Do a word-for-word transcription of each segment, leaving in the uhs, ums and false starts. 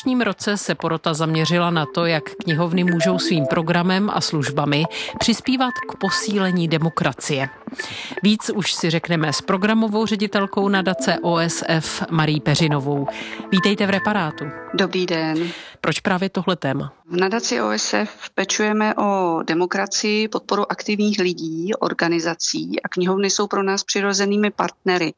letošním roce se porota zaměřila na to, jak knihovny můžou svým programem a službami přispívat k posílení demokracie. Víc už si řekneme s programovou ředitelkou nadace O S F Marií Peřinovou. Vítejte v Reparátu. Dobrý den. Proč právě tohle téma? V nadaci O S F pečujeme o demokracii, podporu aktivních lidí, organizací a knihovny jsou pro nás přirozenými partnery.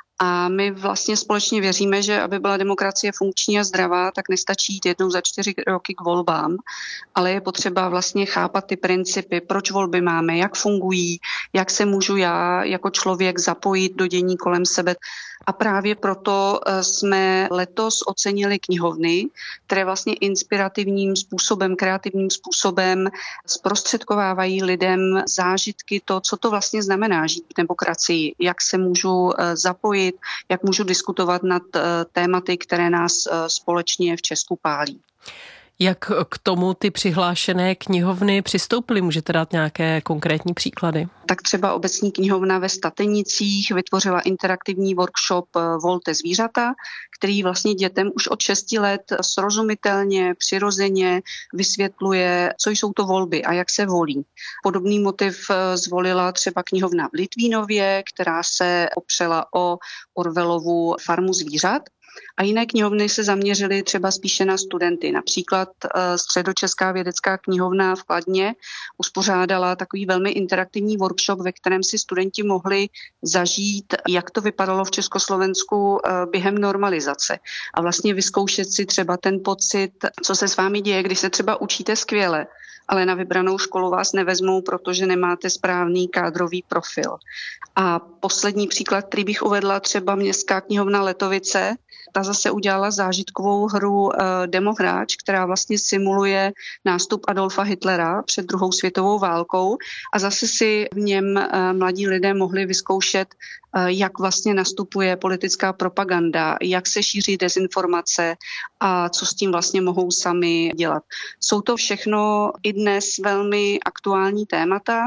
A my vlastně společně věříme, že aby byla demokracie funkční a zdravá, tak nestačí jít jednou za čtyři roky k volbám, ale je potřeba vlastně chápat ty principy, proč volby máme, jak fungují, jak se můžu já jako člověk zapojit do dění kolem sebe. A právě proto jsme letos ocenili knihovny, které vlastně inspirativním způsobem, kreativním způsobem zprostředkovávají lidem zážitky to, co to vlastně znamená žít v demokracii, jak se můžu zapojit, jak můžu diskutovat nad tématy, které nás společně v Česku pálí. Jak k tomu ty přihlášené knihovny přistoupily? Můžete dát nějaké konkrétní příklady? Tak třeba obecní knihovna ve Statenicích vytvořila interaktivní workshop Volte zvířata, který vlastně dětem už od šesti let srozumitelně, přirozeně vysvětluje, co jsou to volby a jak se volí. Podobný motiv zvolila třeba knihovna v Litvínově, která se opřela o Orwellovu Farmu zvířat. A jiné knihovny se zaměřily třeba spíše na studenty. Například Středočeská vědecká knihovna v Kladně uspořádala takový velmi interaktivní workshop, ve kterém si studenti mohli zažít, jak to vypadalo v Československu během normalizace. A vlastně vyzkoušet si třeba ten pocit, co se s vámi děje, když se třeba učíte skvěle, ale na vybranou školu vás nevezmou, protože nemáte správný kádrový profil. A poslední příklad, který bych uvedla, třeba Městská knihovna Letovice, ta zase udělala zážitkovou hru Demohráč, která vlastně simuluje nástup Adolfa Hitlera před druhou světovou válkou a zase si v něm mladí lidé mohli vyzkoušet, jak vlastně nastupuje politická propaganda, jak se šíří dezinformace a co s tím vlastně mohou sami dělat. Jsou to všechno i dnes velmi aktuální témata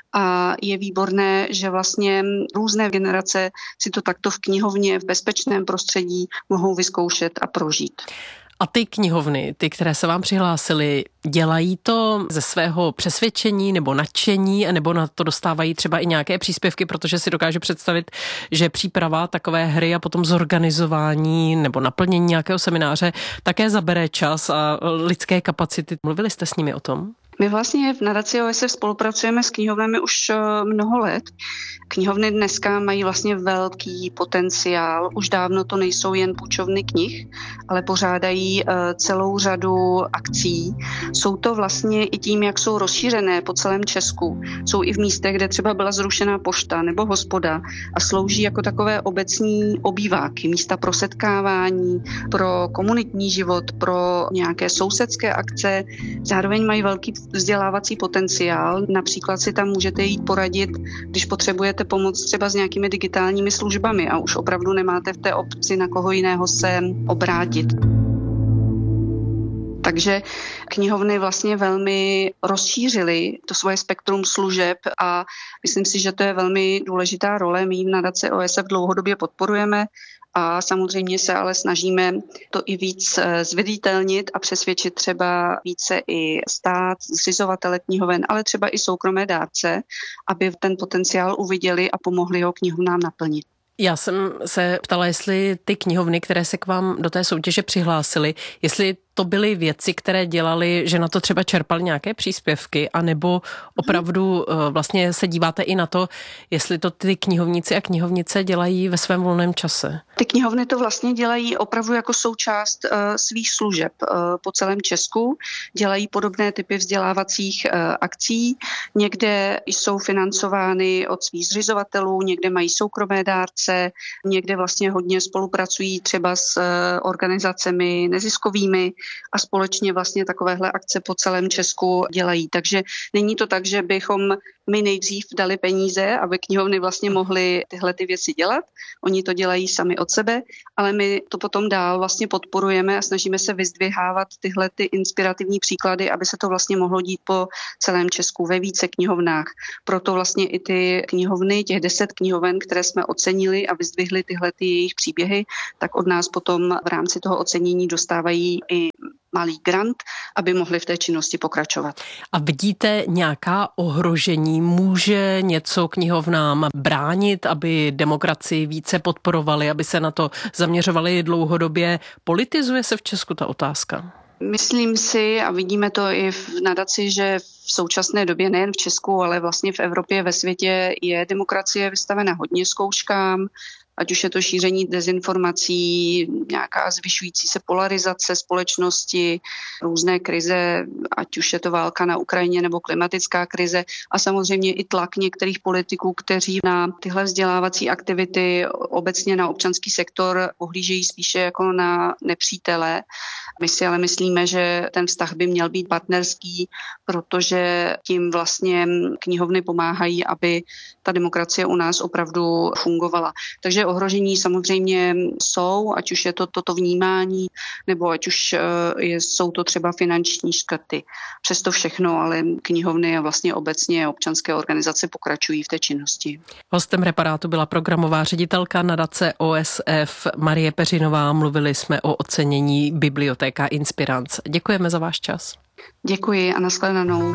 a je výborné, že vlastně různé generace si to takto v knihovně, v bezpečném prostředí mohou vyzkoušet a prožít. A ty knihovny, ty, které se vám přihlásily, dělají to ze svého přesvědčení nebo nadšení, nebo na to dostávají třeba i nějaké příspěvky, protože si dokážu představit, že příprava takové hry a potom zorganizování nebo naplnění nějakého semináře také zabere čas a lidské kapacity. Mluvili jste s nimi o tom? My vlastně v nadaci O S F spolupracujeme s knihovnami už mnoho let. Knihovny dneska mají vlastně velký potenciál. Už dávno to nejsou jen půjčovny knih, ale pořádají celou řadu akcí. Jsou to vlastně i tím, jak jsou rozšířené po celém Česku. Jsou i v místech, kde třeba byla zrušená pošta nebo hospoda a slouží jako takové obecní obýváky, místa pro setkávání, pro komunitní život, pro nějaké sousedské akce. Zároveň mají velký vzdělávací potenciál. Například si tam můžete jít poradit, když potřebujete pomoc třeba s nějakými digitálními službami a už opravdu nemáte v té obci na koho jiného se obrátit. Takže knihovny vlastně velmi rozšířily to svoje spektrum služeb a myslím si, že to je velmi důležitá role. My v nadaci O S F dlouhodobě podporujeme a samozřejmě se ale snažíme to i víc zviditelnit a přesvědčit třeba více i stát, zřizovatele knihoven, ale třeba i soukromé dárce, aby ten potenciál uviděli a pomohli ho knihovnám naplnit. Já jsem se ptala, jestli ty knihovny, které se k vám do té soutěže přihlásily, jestli to byly věci, které dělaly, že na to třeba čerpali nějaké příspěvky, anebo opravdu vlastně se díváte i na to, jestli to ty knihovníci a knihovnice dělají ve svém volném čase. Ty knihovny to vlastně dělají opravdu jako součást uh, svých služeb uh, po celém Česku. Dělají podobné typy vzdělávacích uh, akcí. Někde jsou financovány od svých zřizovatelů, někde mají soukromé dárce, někde vlastně hodně spolupracují třeba s uh, organizacemi neziskovými a společně vlastně takovéhle akce po celém Česku dělají. Takže není to tak, že bychom my nejdřív dali peníze, aby knihovny vlastně mohly tyhle ty věci dělat. Oni to dělají sami od sebe, ale my to potom dál vlastně podporujeme a snažíme se vyzdvihávat tyhle ty inspirativní příklady, aby se to vlastně mohlo dít po celém Česku ve více knihovnách. Proto vlastně i ty knihovny, těch deset knihoven, které jsme ocenili a vyzdvihli tyhle ty jejich příběhy, tak od nás potom v rámci toho ocenění dostávají i malý grant, aby mohli v té činnosti pokračovat. A vidíte nějaká ohrožení? Může něco knihovnám bránit, aby demokracii více podporovali, aby se na to zaměřovali dlouhodobě? Politizuje se v Česku ta otázka? Myslím si, a vidíme to i v nadaci, že v současné době nejen v Česku, ale vlastně v Evropě, ve světě je demokracie vystavena hodně zkouškám, ať už je to šíření dezinformací, nějaká zvyšující se polarizace společnosti, různé krize, ať už je to válka na Ukrajině nebo klimatická krize a samozřejmě i tlak některých politiků, kteří na tyhle vzdělávací aktivity obecně na občanský sektor ohlížejí spíše jako na nepřítele. My si ale myslíme, že ten vztah by měl být partnerský, protože tím vlastně knihovny pomáhají, aby ta demokracie u nás opravdu fungovala. Takže ohrožení samozřejmě jsou, ať už je to toto vnímání, nebo ať už jsou to třeba finanční škrty. Přesto všechno, ale knihovny a vlastně obecně občanské organizace pokračují v té činnosti. Hostem Reparátu byla programová ředitelka nadace O S F Marie Peřinová. Mluvili jsme o ocenění Biblioteka Inspirance. Děkujeme za váš čas. Děkuji a nashledanou.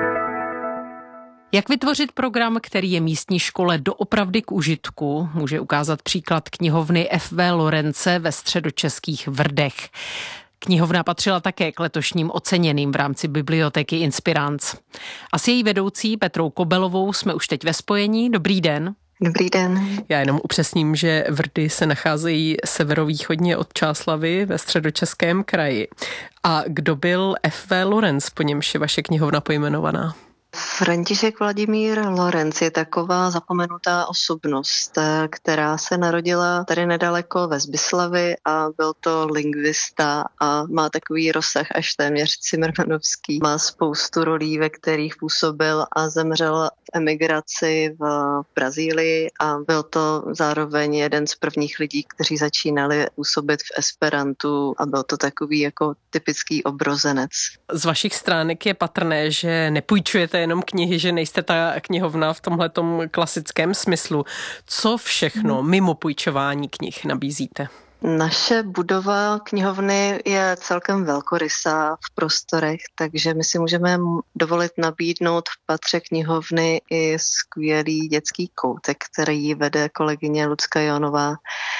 Jak vytvořit program, který je místní škole doopravdy k užitku, může ukázat příklad knihovny F V Lorence ve středočeských Vrdech. Knihovna patřila také k letošním oceněným v rámci Biblioteky Inspirance. A s její vedoucí Petrou Kobelovou jsme už teď ve spojení. Dobrý den. Dobrý den. Já jenom upřesním, že Vrdy se nacházejí severovýchodně od Čáslavi ve středočeském kraji. A kdo byl F V Lorence, po němž je vaše knihovna pojmenovaná? František Vladimír Lorenc je taková zapomenutá osobnost, která se narodila tady nedaleko ve Zbyslavy a byl to lingvista a má takový rozsah až téměř cimrmanovský. Má spoustu rolí, ve kterých působil a zemřel v emigraci v Brazílii a byl to zároveň jeden z prvních lidí, kteří začínali působit v esperantu a byl to takový jako typický obrozenec. Z vašich stránek je patrné, že nepůjčujete jenom knihy, že nejste ta knihovna v tomhletom klasickém smyslu. Co všechno mimo půjčování knih nabízíte? Naše budova knihovny je celkem velkorysá v prostorech, takže my si můžeme dovolit nabídnout v patře knihovny i skvělý dětský koutek, který vede kolegyně Lucka Jonová.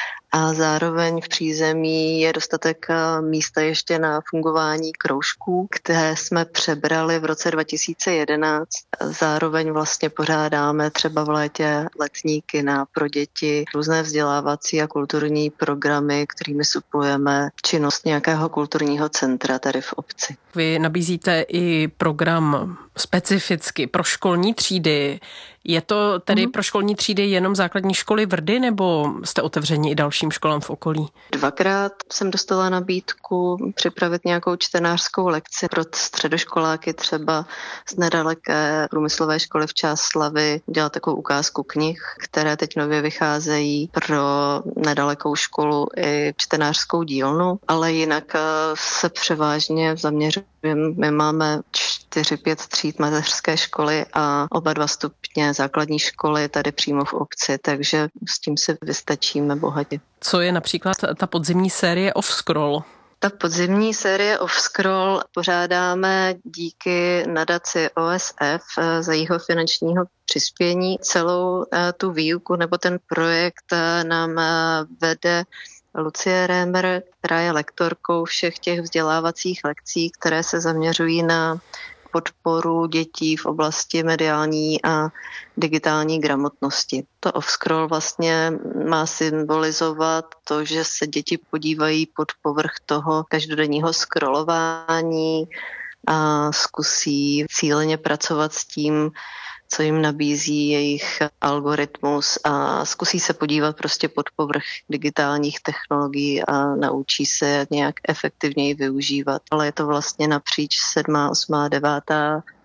A zároveň v přízemí je dostatek místa ještě na fungování kroužků, které jsme přebrali v roce dva tisíce jedenáct. Zároveň vlastně pořádáme třeba v létě letní kina pro děti, různé vzdělávací a kulturní programy, kterými suplujeme činnost nějakého kulturního centra tady v obci. Vy nabízíte i program specificky pro školní třídy. Je to tedy pro školní třídy jenom základní školy Vrdy, nebo jste otevřeni i dalším školám v okolí? Dvakrát jsem dostala nabídku připravit nějakou čtenářskou lekci pro středoškoláky, třeba z nedaleké průmyslové školy v Čáslavi, dělat takovou ukázku knih, které teď nově vycházejí pro nedalekou školu i čtenářskou dílnu, ale jinak se převážně zaměřujeme. My máme čtyři, pět tříd mateřské školy a oba dva stupně základní školy tady přímo v obci, takže s tím si vystačíme bohatě. Co je například ta podzimní série Offscroll? Ta podzimní série Offscroll pořádáme díky nadaci O S F za jeho finančního přispění. Celou tu výuku nebo ten projekt nám vede Lucie Rémer, která je lektorkou všech těch vzdělávacích lekcí, které se zaměřují na podporu dětí v oblasti mediální a digitální gramotnosti. To Offscroll vlastně má symbolizovat to, že se děti podívají pod povrch toho každodenního scrollování a zkusí cíleně pracovat s tím, co jim nabízí jejich algoritmus a zkusí se podívat prostě pod povrch digitálních technologií a naučí se je nějak efektivněji využívat. Ale je to vlastně napříč sedmá, osmá, devátá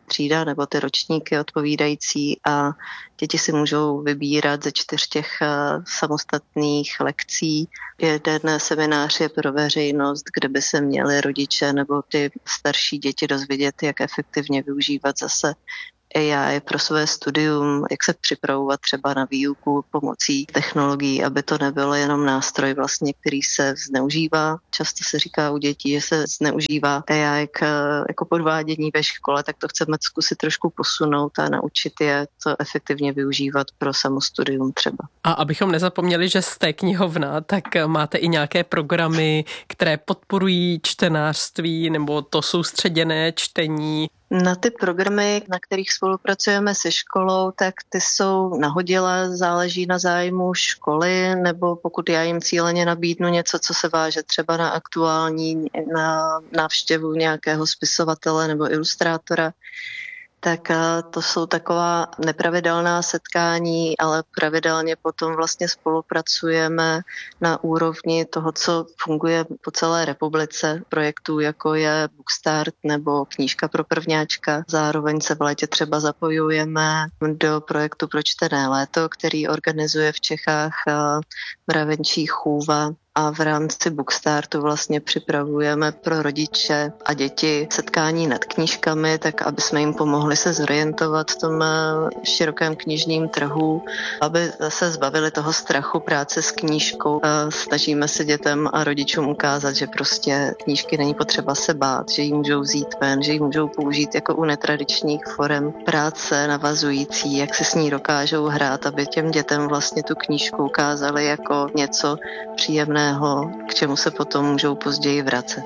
třída nebo ty ročníky odpovídající a děti si můžou vybírat ze čtyř těch samostatných lekcí. Jeden seminář je pro veřejnost, kde by se měli rodiče nebo ty starší děti dozvědět, jak efektivně využívat zase A I pro své studium, jak se připravovat třeba na výuku pomocí technologií, aby to nebylo jenom nástroj vlastně, který se zneužívá. Často se říká u dětí, že se zneužívá A I k, jako podvádění ve škole, tak to chceme zkusit trošku posunout a naučit je to efektivně využívat pro samostudium třeba. A abychom nezapomněli, že jste knihovna, tak máte i nějaké programy, které podporují čtenářství nebo to soustředěné čtení? Na ty programy, na kterých spolupracujeme se školou, tak ty jsou nahodilé, záleží na zájmu školy, nebo pokud já jim cíleně nabídnu něco, co se váže třeba na aktuální na návštěvu nějakého spisovatele nebo ilustrátora, tak to jsou taková nepravidelná setkání, ale pravidelně potom vlastně spolupracujeme na úrovni toho, co funguje po celé republice, projektů jako je Bookstart nebo Knížka pro prvňáčka. Zároveň se v létě třeba zapojujeme do projektu Pro čtené léto, který organizuje v Čechách mravenčí chůva. A v rámci Bookstartu vlastně připravujeme pro rodiče a děti setkání nad knížkami, tak aby jsme jim pomohli se zorientovat v tom širokém knižním trhu, aby se zbavili toho strachu práce s knížkou. Snažíme se dětem a rodičům ukázat, že prostě knížky není potřeba se bát, že ji můžou vzít ven, že ji můžou použít jako u netradičních forem práce navazující, jak se s ní dokážou hrát, aby těm dětem vlastně tu knížku ukázali jako něco příjemného, k čemu se potom můžou později vracet.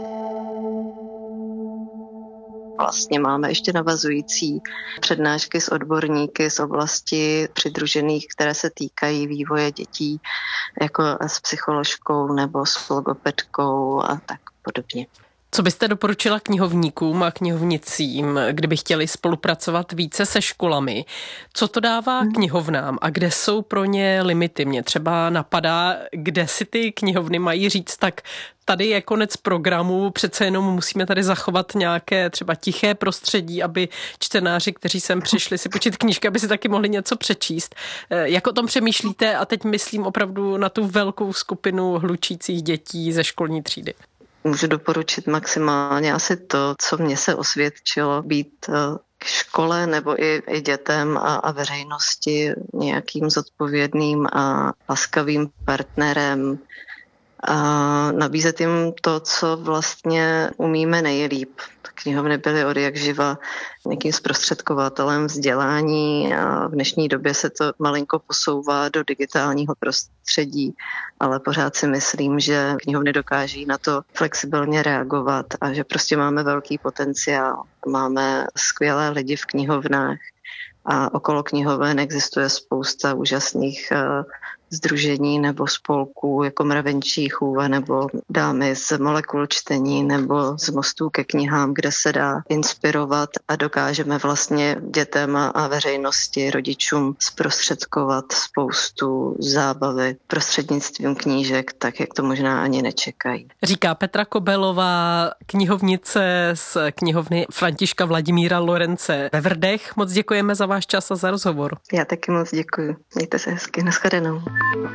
Vlastně máme ještě navazující přednášky s odborníky z oblasti přidružených, které se týkají vývoje dětí, jako s psycholožkou nebo s logopedkou a tak podobně. Co byste doporučila knihovníkům a knihovnicím, kdyby chtěli spolupracovat více se školami? Co to dává knihovnám a kde jsou pro ně limity? Mě třeba napadá, kde si ty knihovny mají říct, tak tady je konec programu, přece jenom musíme tady zachovat nějaké třeba tiché prostředí, aby čtenáři, kteří sem přišli si počít knížky, aby si taky mohli něco přečíst. Jak o tom přemýšlíte? A teď myslím opravdu na tu velkou skupinu hlučících dětí ze školní třídy. Můžu doporučit maximálně asi to, co mně se osvědčilo, být k škole nebo i, i dětem a, a veřejnosti nějakým zodpovědným a laskavým partnerem a nabízet jim to, co vlastně umíme nejlíp. Knihovny byly od jak živa nějakým zprostředkovatelem vzdělání a v dnešní době se to malinko posouvá do digitálního prostředí, ale pořád si myslím, že knihovny dokáží na to flexibilně reagovat a že prostě máme velký potenciál. Máme skvělé lidi v knihovnách a okolo knihoven existuje spousta úžasných sdružení nebo spolků jako Mravenčí chůva nebo Dámy z molekul čtení nebo z mostů ke knihám, kde se dá inspirovat a dokážeme vlastně dětem a veřejnosti, rodičům zprostředkovat spoustu zábavy prostřednictvím knížek, tak jak to možná ani nečekají. Říká Petra Kobelová, knihovnice z knihovny Františka Vladimíra Lorence ve Vrdech. Moc děkujeme za váš čas a za rozhovor. Já taky moc děkuji. Mějte se hezky. Nashledanou.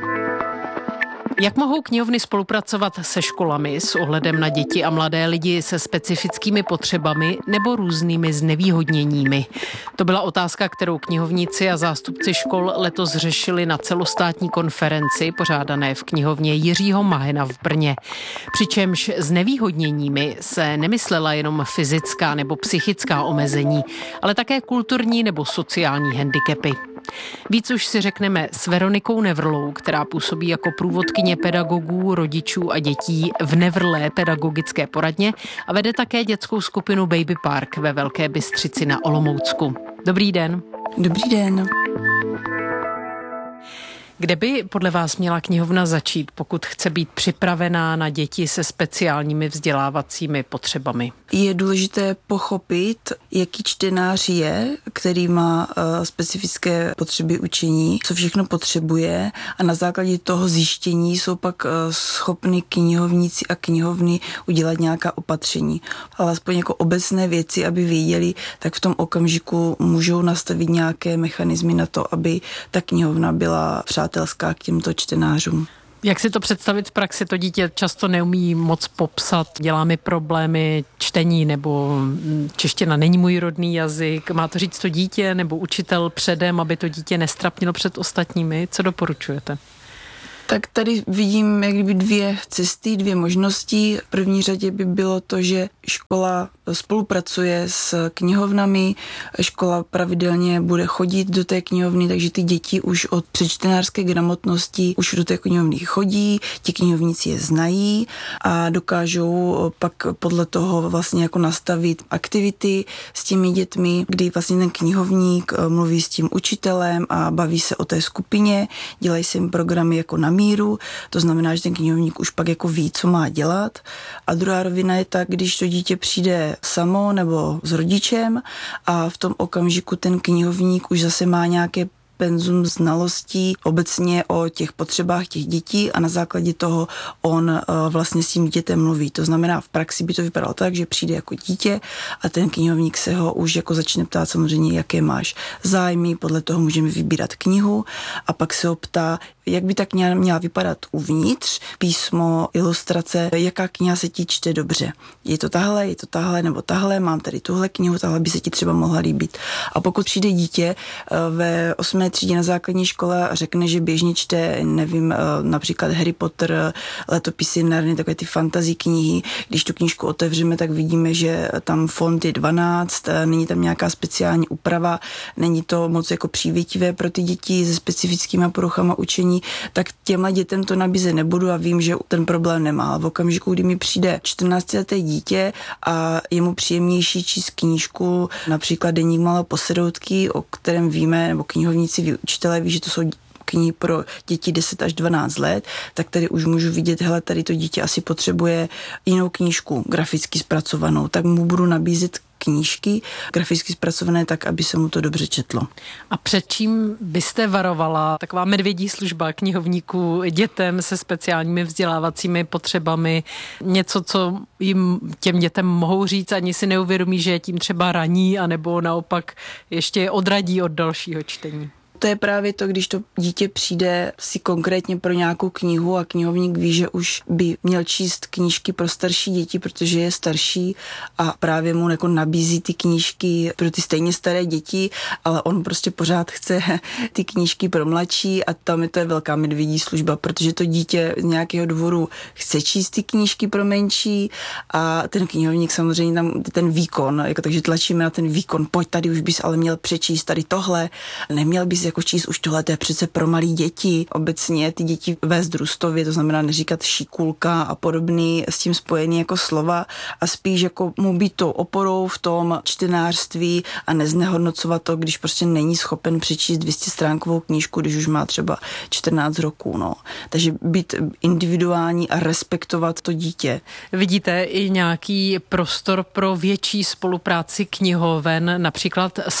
Jak mohou knihovny spolupracovat se školami s ohledem na děti a mladé lidi se specifickými potřebami nebo různými znevýhodněními? To byla otázka, kterou knihovníci a zástupci škol letos řešili na celostátní konferenci pořádané v knihovně Jiřího Mahena v Brně. Přičemž znevýhodněními se nemyslela jenom fyzická nebo psychická omezení, ale také kulturní nebo sociální handicapy. Víc už si řekneme s Veronikou Nevrlou, která působí jako průvodkyně pedagogů, rodičů a dětí v Nevrlé pedagogické poradně a vede také dětskou skupinu Baby Park ve Velké Bystřici na Olomoucku. Dobrý den. Dobrý den. Kde by podle vás měla knihovna začít, pokud chce být připravená na děti se speciálními vzdělávacími potřebami? Je důležité pochopit, jaký čtenář je, který má uh, specifické potřeby učení, co všechno potřebuje, a na základě toho zjištění jsou pak uh, schopni knihovníci a knihovny udělat nějaká opatření. Ale aspoň jako obecné věci, aby věděli, tak v tom okamžiku můžou nastavit nějaké mechanismy na to, aby ta knihovna byla přátelská k těmto čtenářům. Jak si to představit v praxi? To dítě často neumí moc popsat, dělá mi problémy čtení, nebo čeština není můj rodný jazyk. Má to říct to dítě nebo učitel předem, aby to dítě nestrapnilo před ostatními? Co doporučujete? Tak tady vidím jak kdyby dvě cesty, dvě možnosti. V první řadě by bylo to, že škola spolupracuje s knihovnami, škola pravidelně bude chodit do té knihovny, takže ty děti už od přečtenářské gramotnosti už do té knihovny chodí, ti knihovníci je znají a dokážou pak podle toho vlastně jako nastavit aktivity s těmi dětmi, kdy vlastně ten knihovník mluví s tím učitelem a baví se o té skupině, dělají se jim programy jako na míru, to znamená, že ten knihovník už pak jako ví, co má dělat. A druhá rovina je tak, když to dítě přijde samo nebo s rodičem a v tom okamžiku ten knihovník už zase má nějaké penzum znalostí obecně o těch potřebách těch dětí a na základě toho on uh, vlastně s tím dětem mluví. To znamená, v praxi by to vypadalo tak, že přijde jako dítě a ten knihovník se ho už jako začne ptát samozřejmě, jaké máš zájmy, podle toho můžeme vybírat knihu a pak se ho ptá, jak by ta kniha měla vypadat uvnitř, písmo, ilustrace, jaká kniha se ti čte dobře. Je to tahle, je to tahle nebo tahle, mám tady tuhle knihu, tahle by se ti třeba mohla líbit. A pokud přijde dítě ve osmé třídě na základní škole a řekne, že běžně čte, nevím, například Harry Potter, Letopisy Narnie, takové ty fantasy knihy, když tu knížku otevřeme, tak vidíme, že tam font je dvanáct, není tam nějaká speciální úprava, není to moc jako přívětivé pro ty děti se specifickými poruchama učení, tak těmhle dětem to nabízet nebudu a vím, že ten problém nemá. V okamžiku, kdy mi přijde čtrnáctileté dítě a je mu příjemnější číst knížku, například Deník malé posedoutky, o kterém víme, nebo knihovníci, učitelé ví, že to jsou knihy pro děti deset až dvanáct let, tak tady už můžu vidět, hele, tady to dítě asi potřebuje jinou knížku, graficky zpracovanou, tak mu budu nabízet knížky graficky zpracované tak, aby se mu to dobře četlo. A před čím byste varovala taková medvědí služba knihovníků dětem se speciálními vzdělávacími potřebami? Něco, co jim těm dětem mohou říct, ani si neuvědomí, že je tím třeba raní, anebo naopak ještě odradí od dalšího čtení? To je právě to, když to dítě přijde si konkrétně pro nějakou knihu a knihovník ví, že už by měl číst knížky pro starší děti, protože je starší a právě mu jako nabízí ty knížky pro ty stejně staré děti, ale on prostě pořád chce ty knížky pro mladší a tam je to je velká medvědí služba, protože to dítě z nějakého důvodu chce číst ty knížky pro menší a ten knihovník samozřejmě tam ten výkon, jako takže tlačíme na ten výkon, pojď tady už bys ale měl přečíst tady tohle, neměl bys jako číst už tohle, to je přece pro malý děti. Obecně ty děti vést družstově, to znamená neříkat šikulka a podobný s tím spojený jako slova a spíš jako mu být tou oporou v tom čtenářství a neznehodnocovat to, když prostě není schopen přečíst dvě stě stránkovou knížku, když už má třeba čtrnáct roků. No. Takže být individuální a respektovat to dítě. Vidíte i nějaký prostor pro větší spolupráci knihoven, například s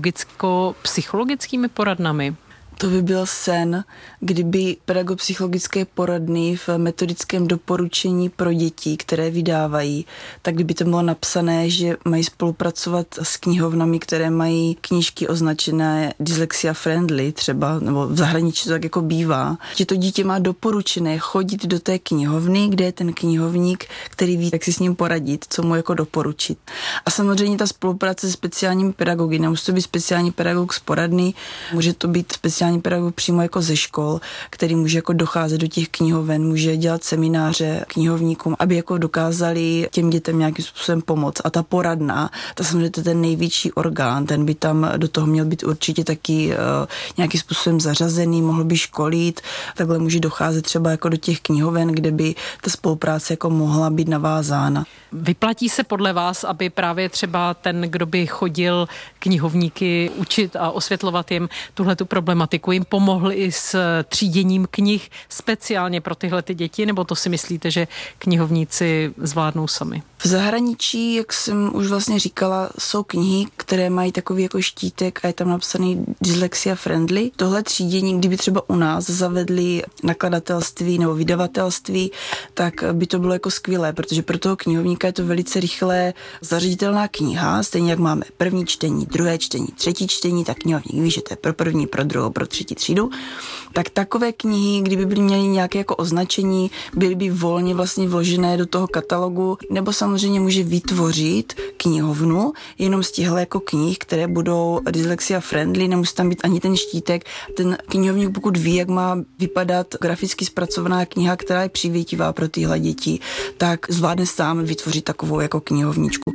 pedagogicko-psychologickými poradnami? To by byl sen, kdyby pedagogopsychologické poradny v metodickém doporučení pro děti, které vydávají, tak kdyby to bylo napsané, že mají spolupracovat s knihovnami, které mají knížky označené dyslexia friendly třeba, nebo v zahraničí to tak jako bývá, že to dítě má doporučené chodit do té knihovny, kde je ten knihovník, který ví, jak si s ním poradit, co mu jako doporučit. A samozřejmě ta spolupráce s speciálními pedagogy, nemusí to být speciální pedagog z poradny, může to být speciální pedagog přímo jako ze škol, který může jako docházet do těch knihoven, může dělat semináře knihovníkům, aby jako dokázali těm dětem nějakým způsobem pomoct. A ta poradna, ta samozřejmě to je ten největší orgán, ten by tam do toho měl být určitě taky uh, nějakým způsobem zařazený, mohl by školit, takhle může docházet třeba jako do těch knihoven, kde by ta spolupráce jako mohla být navázána. Vyplatí se podle vás, aby právě třeba ten, kdo by chodil knihovníky učit a osvětlovat jim tuhletu problematiku, problematiku, jim pomohli i s tříděním knih speciálně pro tyhle ty děti, nebo to si myslíte, že knihovníci zvládnou sami? V zahraničí, jak jsem už vlastně říkala, jsou knihy, které mají takový jako štítek a je tam napsaný dyslexia friendly. Tohle třídění, kdyby třeba u nás zavedli nakladatelství nebo vydavatelství, tak by to bylo jako skvělé, protože pro toho knihovníka je to velice rychle zařaditelná kniha, stejně jak máme první čtení, druhé čtení, třetí čtení, tak knihovník ví, že to je pro první, pro druhou, pro třetí třídu. Tak takové knihy, kdyby byly měly nějaké jako označení, byly by volně vlastně vložené do toho katalogu, nebo samozřejmě může vytvořit knihovnu jenom z těchto jako knih, které budou dyslexia friendly, nemusí tam být ani ten štítek. Ten knihovník, pokud ví, jak má vypadat graficky zpracovaná kniha, která je přívětivá pro tyhle děti, tak zvládne sám vytvořit takovou jako knihovničku.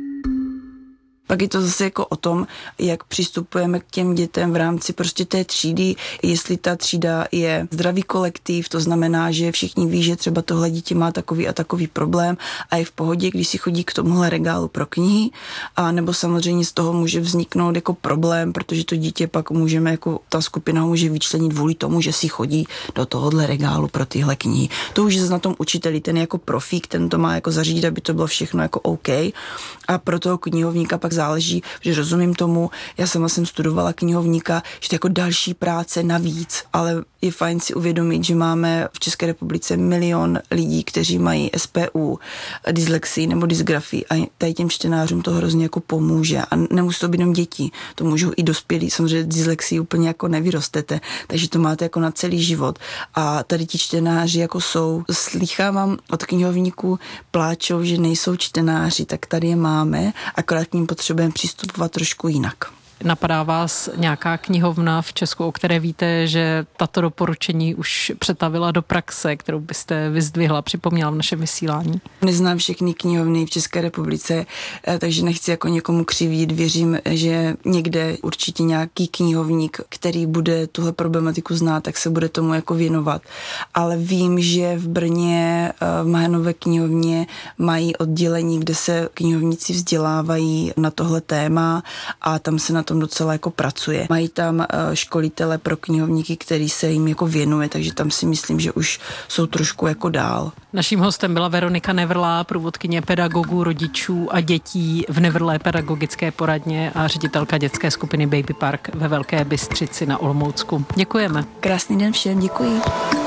Pak je to zase jako o tom, jak přistupujeme k těm dětem v rámci prostě té třídy, jestli ta třída je zdravý kolektiv, to znamená, že všichni ví, že třeba tohle dítě má takový a takový problém a je v pohodě, když si chodí k tomuhle regálu pro knihy, a nebo samozřejmě z toho může vzniknout jako problém, protože to dítě pak můžeme, jako ta skupina ho může vyčlenit kvůli tomu, že si chodí do tohohle regálu pro tyhle knihy. To už je na tom učiteli, ten jako profík, ten to má jako zařídit, aby to bylo všechno jako OK. A pro toho knihovníka pak záleží, že rozumím tomu, já sama jsem studovala knihovníka, že to je jako další práce navíc, ale je fajn si uvědomit, že máme v České republice milion lidí, kteří mají S P U, dyslexii nebo dysgrafii a tady těm čtenářům to hrozně jako pomůže a nemusí to být jenom děti, to můžou i dospělí, samozřejmě dyslexii úplně jako nevyrostete, takže to máte jako na celý život a tady ti čtenáři jako jsou, slýchávám od knihovníků, pláčou, že nejsou čtenáři, tak tady je máme, akorát k ním potřebujeme přistupovat trošku jinak. Napadá vás nějaká knihovna v Česku, o které víte, že tato doporučení už přetavila do praxe, kterou byste vyzdvihla, připomněla v našem vysílání? Neznám všechny knihovny v České republice, takže nechci jako někomu křivít. Věřím, že někde určitě nějaký knihovník, který bude tuhle problematiku znát, tak se bude tomu jako věnovat. Ale vím, že v Brně v Mahenové knihovně mají oddělení, kde se knihovníci vzdělávají na tohle téma a tam se na tom docela jako pracuje. Mají tam školitele pro knihovníky, který se jim jako věnuje, takže tam si myslím, že už jsou trošku jako dál. Naším hostem byla Veronika Nevrlá, průvodkyně pedagogů, rodičů a dětí v Nevrlé pedagogické poradně a ředitelka dětské skupiny Baby Park ve Velké Bystřici na Olomoucku. Děkujeme. Krásný den všem, děkuji.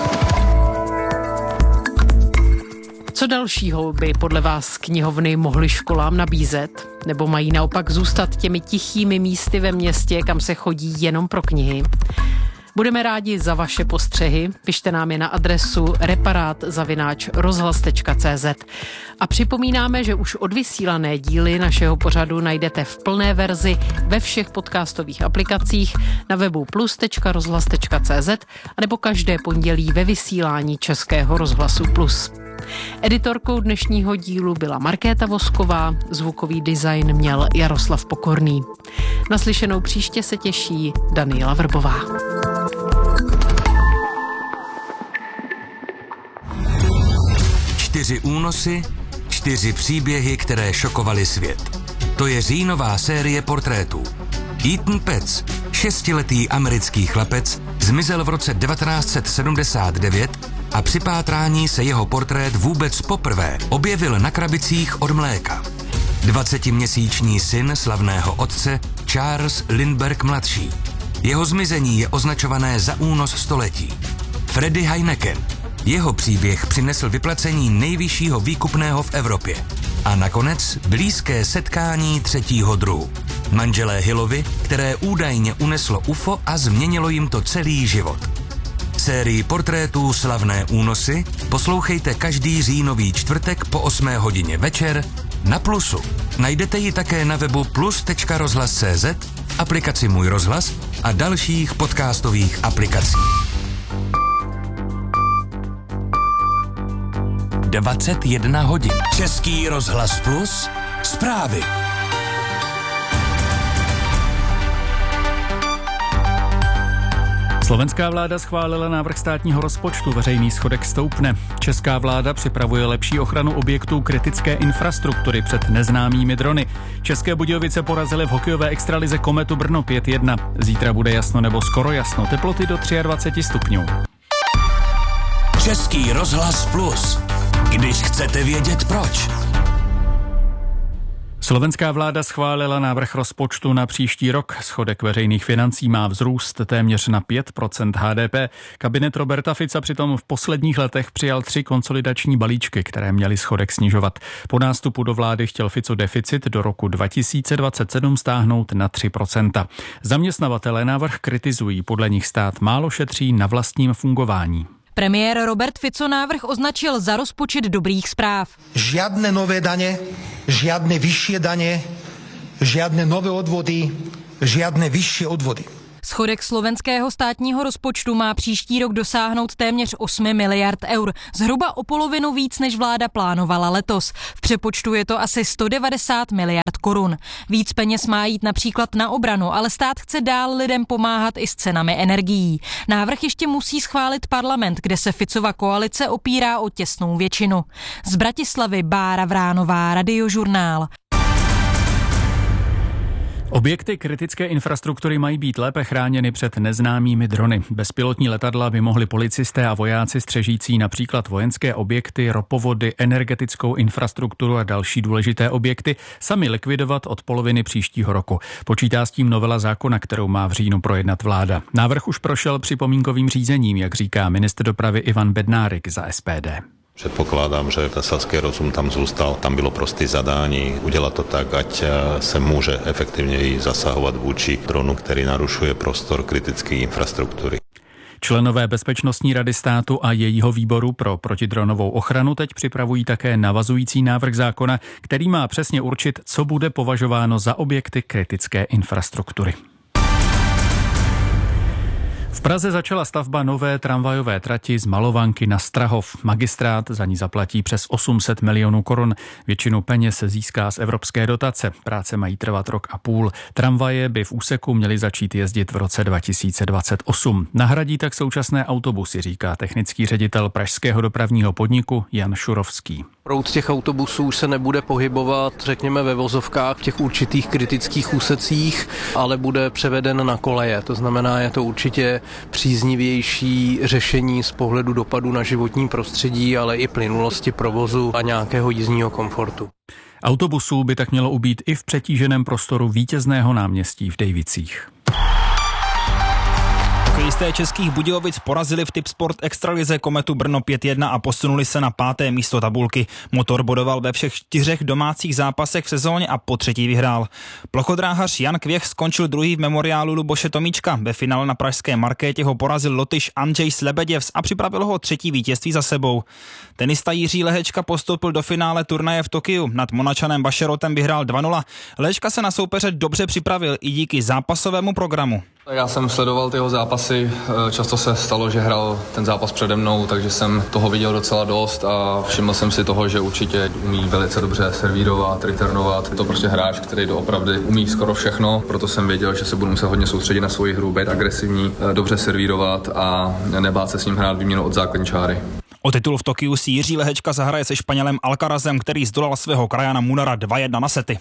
Co dalšího by podle vás knihovny mohly školám nabízet? Nebo mají naopak zůstat těmi tichými místy ve městě, kam se chodí jenom pro knihy? Budeme rádi za vaše postřehy. Pište nám je na adresu reparát zavináč rozhlas tečka cé zet. A připomínáme, že už odvysílané díly našeho pořadu najdete v plné verzi ve všech podcastových aplikacích na webu plus tečka rozhlas tečka cé zet anebo každé pondělí ve vysílání Českého rozhlasu Plus. Editorkou dnešního dílu byla Markéta Vosková, zvukový design měl Jaroslav Pokorný. Naslyšenou příště se těší Daniela Vrbová. Čtyři únosy, čtyři příběhy, které šokovaly svět. To je říjnová série portrétů. Ethan Petts, šestiletý americký chlapec, zmizel v roce devatenáct set sedmdesát devět a při pátrání se jeho portrét vůbec poprvé objevil na krabicích od mléka. dvacetiměsíční syn slavného otce Charles Lindbergh mladší. Jeho zmizení je označované za únos století. Freddie Heineken. Jeho příběh přinesl vyplacení nejvyššího výkupného v Evropě. A nakonec blízké setkání třetího druhu. Manželé Hillovi, které údajně uneslo U F O a změnilo jim to celý život. Sérii portrétů Slavné únosy poslouchejte každý říjnový čtvrtek po osmé hodině večer na Plusu. Najdete ji také na webu plus tečka rozhlas tečka cé zet, v aplikaci Můj rozhlas a dalších podcastových aplikacích. dvacet jedna hodin. Český rozhlas Plus. Zprávy. Slovenská vláda schválila návrh státního rozpočtu, veřejný schodek stoupne. Česká vláda připravuje lepší ochranu objektů kritické infrastruktury před neznámými drony. České Budějovice porazily v hokejové extralize Kometu Brno pět jedna. Zítra bude jasno nebo skoro jasno, teploty do dvacet tři stupňů. Český rozhlas Plus. Když chcete vědět proč. Slovenská vláda schválila návrh rozpočtu na příští rok. Schodek veřejných financí má vzrůst téměř na pět procent H D P. Kabinet Roberta Fica přitom v posledních letech přijal tři konsolidační balíčky, které měly schodek snižovat. Po nástupu do vlády chtěl Fico deficit do roku dva tisíce dvacet sedm stáhnout na tři procenta. Zaměstnavatelé návrh kritizují, podle nich stát málo šetří na vlastním fungování. Premiér Robert Fico návrh označil za rozpočet dobrých zpráv. Žiadne nové dane, žiadne vyššie dane, žiadne nové odvody, žiadne vyššie odvody. Schodek slovenského státního rozpočtu má příští rok dosáhnout téměř osm miliard eur, zhruba o polovinu víc, než vláda plánovala letos. V přepočtu je to asi sto devadesát miliard korun. Víc peněz má jít například na obranu, ale stát chce dál lidem pomáhat i s cenami energií. Návrh ještě musí schválit parlament, kde se Ficova koalice opírá o těsnou většinu. Z Bratislavy Bára Vránová, Radiožurnál. Objekty kritické infrastruktury mají být lépe chráněny před neznámými drony. Bezpilotní letadla by mohli policisté a vojáci střežící například vojenské objekty, ropovody, energetickou infrastrukturu a další důležité objekty sami likvidovat od poloviny příštího roku. Počítá s tím novela zákona, kterou má v říjnu projednat vláda. Návrh už prošel připomínkovým řízením, jak říká ministr dopravy Ivan Bednárik za S P D. Předpokládám, že ten selský rozum tam zůstal, tam bylo prosté zadání udělat to tak, ať se může efektivněji zasahovat vůči dronu, který narušuje prostor kritické infrastruktury. Členové Bezpečnostní rady státu a jejího výboru pro protidronovou ochranu teď připravují také navazující návrh zákona, který má přesně určit, co bude považováno za objekty kritické infrastruktury. V Praze začala stavba nové tramvajové trati z Malovanky na Strahov. Magistrát za ní zaplatí přes osm set milionů korun. Většinu peněz se získá z evropské dotace. Práce mají trvat rok a půl. Tramvaje by v úseku měly začít jezdit v roce dva tisíce dvacet osm. Nahradí tak současné autobusy, říká technický ředitel pražského dopravního podniku Jan Šurovský. Proud těch autobusů už se nebude pohybovat, řekněme, ve vozovkách v těch určitých kritických úsecích, ale bude převeden na koleje. To znamená, je to určitě příznivější řešení z pohledu dopadu na životní prostředí, ale i plynulosti provozu a nějakého jízdního komfortu. Autobusů by tak mělo ubýt i v přetíženém prostoru Vítězného náměstí v Dejvicích. Hokejisté Českých Budějovic porazili v Tipsport extralize Kometu Brno pět jedna a posunuli se na páté místo tabulky. Motor bodoval ve všech čtyřech domácích zápasech v sezóně a po třetí vyhrál. Plochodráhař Jan Kvěch skončil druhý v memoriálu Luboše Tomíčka. Ve finále na pražské Markétě ho porazil Lotyš Andrzej Slebeděvs a připravil ho třetí vítězství za sebou. Tenista Jiří Lehečka postoupil do finále turnaje v Tokiu. Nad Monačanem Bašerotem vyhrál dva nula. Lehečka se na soupeře dobře připravil i díky zápasovému programu. Já jsem sledoval ty jeho zápasy, často se stalo, že hrál ten zápas přede mnou, takže jsem toho viděl docela dost a všiml jsem si toho, že určitě umí velice dobře servírovat, returnovat. Je to prostě hráč, který doopravdy umí skoro všechno, proto jsem věděl, že se budu muset hodně soustředit na svoji hru, být agresivní, dobře servírovat a nebát se s ním hrát výměnu od základní čáry. O titul v Tokiu si Jiří Lehečka zahraje se Španělem Alcarazem, který zdolal svého krajana Munara dva jedna na sety.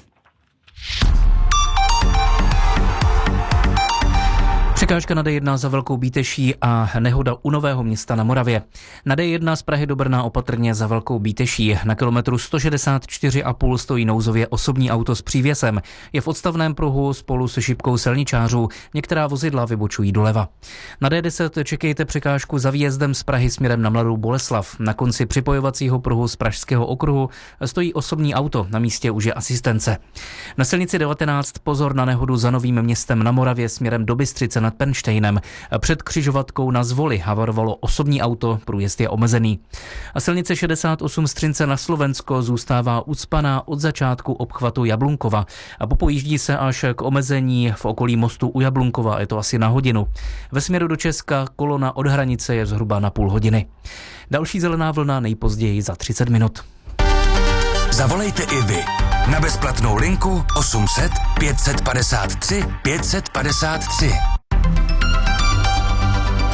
Překážka na D jedna za Velkou Bíteší a nehoda u Nového Města na Moravě. Na D jedna z Prahy do Brna opatrně za Velkou Bíteší. Na kilometru sto šedesát čtyři a půl stojí nouzově osobní auto s přívěsem. Je v odstavném pruhu spolu se šipkou silničářů. Některá vozidla vybočují doleva. Na D deset čekejte překážku za výjezdem z Prahy směrem na Mladou Boleslav. Na konci připojovacího pruhu z Pražského okruhu stojí osobní auto, na místě už je asistence. Na silnici devatenáct pozor na nehodu za Novým Městem na Moravě směrem do Bystřice nad Penštejnem. Před křižovatkou na Zvoli havarovalo osobní auto, průjezd je omezený. A silnice šedesát osm Střince na Slovensko zůstává ucpaná od začátku obchvatu Jablunkova. A popojíždí se až k omezení v okolí mostu u Jablunkova, je to asi na hodinu. Ve směru do Česka kolona od hranice je zhruba na půl hodiny. Další zelená vlna nejpozději za třicet minut. Zavolejte i vy na bezplatnou linku osm set pět set padesát tři pět set padesát tři.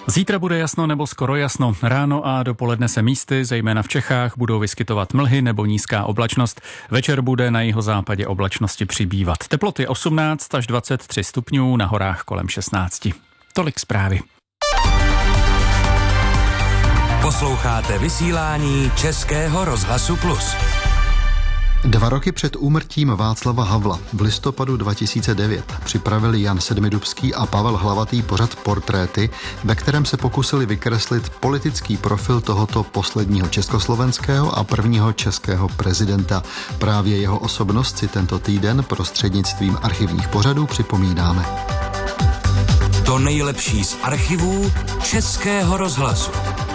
Zítra bude jasno nebo skoro jasno. Ráno a dopoledne se místy, zejména v Čechách, budou vyskytovat mlhy nebo nízká oblačnost. Večer bude na jihozápadě oblačnosti přibývat. Teploty osmnáct až dvacet tři stupňů, na horách kolem šestnáct. Tolik zprávy. Posloucháte vysílání Českého rozhlasu Plus. Dva roky před úmrtím Václava Havla v listopadu dva tisíce devět připravili Jan Sedmidubský a Pavel Hlavatý pořad Portréty, ve kterém se pokusili vykreslit politický profil tohoto posledního československého a prvního českého prezidenta. Právě jeho osobnost si tento týden prostřednictvím archivních pořadů připomínáme. To nejlepší z archivů Českého rozhlasu.